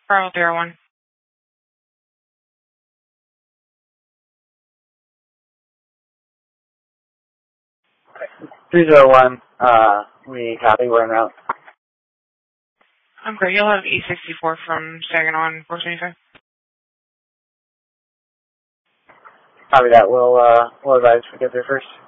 Bravo 01. 301, we copy, we're en route. I'm great. You'll have E64 from Saginaw on 425. Copy that. We'll advise we get there first.